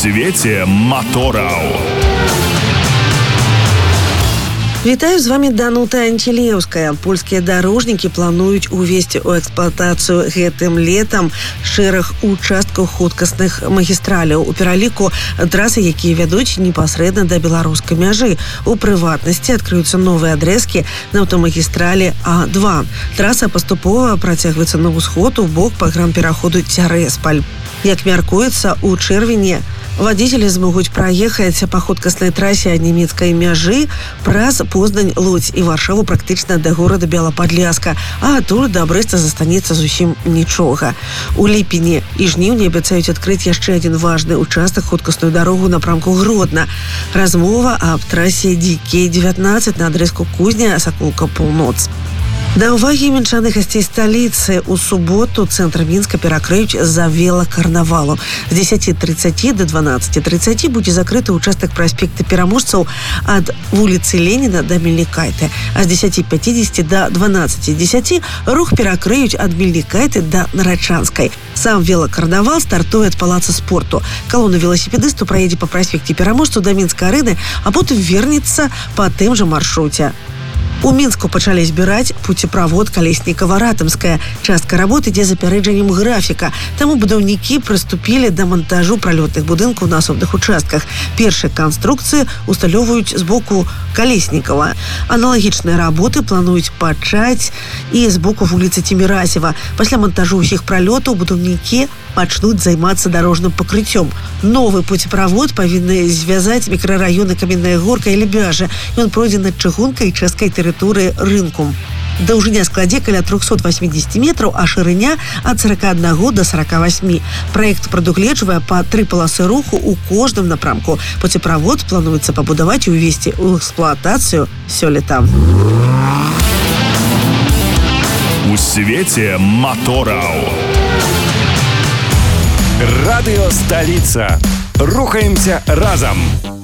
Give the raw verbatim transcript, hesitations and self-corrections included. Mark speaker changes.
Speaker 1: свеце матораў.
Speaker 2: Вітаю, з вами Данута Антилеўская. Польскія дарожнікі плануюць увесці ў эксплуатацыю гэтым летам шэраг участкаў хуткасных магістраляў. У пераліку трасы, якія вядуць непасрэдна да беларускай мяжы. У прыватнасці адкрыюцца новыя адрэзкі на аўтамагістралі А два. Траса паступова працягваецца на ўсход у бок пагранпераходу Цярэспаль. Як мяркуецца, у чэрвені вадзіцелі змогуць праехаць па хуткаснай трасе ад нямецкай мяжы праз Познань, Лодзь і Варшаву практычна да горада Бела-Падляска, а адтуль да Брэста застанецца зусім нічога. У ліпені і жніўні абяцаюць адкрыць яшчэ адзін важны участак хуткасную дарогу напрамку Гродна. Размова аб трасе Ді Кей дзевятнаццаць на адрэзку Кузня, Саколка, Паўноц. Да ўвагі мінчан і гасцей сталіцы, у суботу цэнтр Мінска перакрыюць з-за велакарнавалу. З дзесяці трыццаці да дванаццаці трыццаці будзе закрыты ўчастак праспекта Пераможцаў ад вуліцы Леніна да Мельнікайты, а з дзесяці пяцідзесяці да дванаццаці дзесяці рух перакрыюць ад Мельнікайты да Нарачанскай. Сам велакарнавал стартуе ад палаца спорту. Калона веласіпедыстаў праедзе па праспекце Пераможцаў да Мінскай арэны, а потым вернецца па тым жа маршруце. У Мінску пачалі збіраць пуцеправод Калеснікава-Ратамская. Частка работы ідзе з апярэджаннем графіка, таму будаўнікі прыступілі да мантажу пралётных будынкаў на асобных участках. Першыя канструкцыі усталёўваюць з боку Калеснікава. Аналагічныя работы плануюць пачаць і з боку вуліцы Цімірасева. Пасля мантажу ўсіх пралётаў будаўнікі пачнуць займацца дарожным пакрыццём. Новы пуцеправод павінны звязаць мікрараёны Каменная Горка і Лебяжа. Ён пройдзе над чыгункай і часткай тэрыторыі рынку. Даўжыня складзе каля трохсот васьмідзесят метраў, а шырыня ад сорока одного до сорока восьми. Праект прадугледжвае па тры паласы руху ў кожным напрамку. Пуцеправод плануецца пабудаваць і ўвесці ў эксплуатацыю сёлета.
Speaker 1: У свеце матораў. Радыё Сталіца. Рухаемся разам.